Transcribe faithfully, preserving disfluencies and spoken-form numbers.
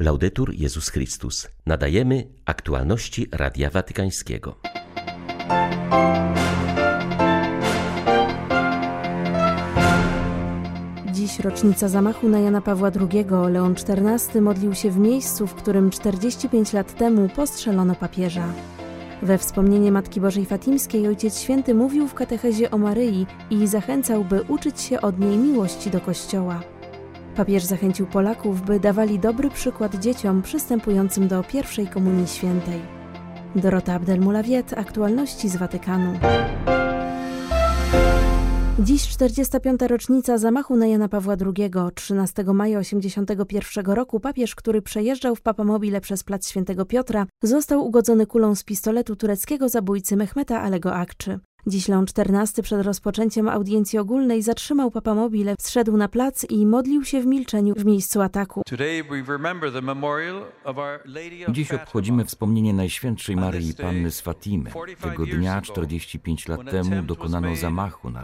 Laudetur Jezus Chrystus. Nadajemy aktualności Radia Watykańskiego. Dziś rocznica zamachu na Jana Pawła drugiego. Leon czternasty modlił się w miejscu, w którym czterdzieści pięć lat temu postrzelono papieża. We wspomnienie Matki Bożej Fatimskiej Ojciec Święty mówił w katechezie o Maryi i zachęcał, by uczyć się od niej miłości do Kościoła. Papież zachęcił Polaków, by dawali dobry przykład dzieciom przystępującym do pierwszej Komunii Świętej. Dorota Abdel-Mulawiet, aktualności z Watykanu. Dziś czterdziesta piąta rocznica zamachu na Jana Pawła drugiego. trzynastego maja osiemdziesiątego pierwszego roku papież, który przejeżdżał w Papamobile przez plac Świętego Piotra, został ugodzony kulą z pistoletu tureckiego zabójcy Mehmeta Alego Akczy. Dziś Leon czternasty przed rozpoczęciem audiencji ogólnej zatrzymał Papamobile, zszedł na plac i modlił się w milczeniu w miejscu ataku. Dziś obchodzimy wspomnienie Najświętszej Maryi Panny z Fatimy. Tego dnia, czterdzieści pięć lat temu, dokonano zamachu na